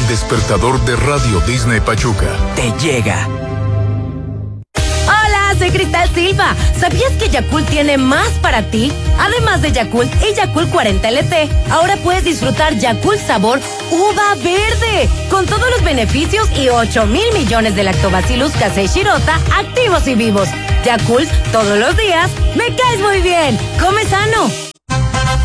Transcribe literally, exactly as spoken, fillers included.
El despertador de Radio Disney Pachuca te llega. Hola, soy Cristal Silva. ¿Sabías que Yakult tiene más para ti? Además de Yakult y Yakult cuarenta L T, ahora puedes disfrutar Yakult sabor uva verde, con todos los beneficios y ocho mil millones de lactobacillus casei shirota activos y vivos. Yakult, todos los días, me caes muy bien. Come sano.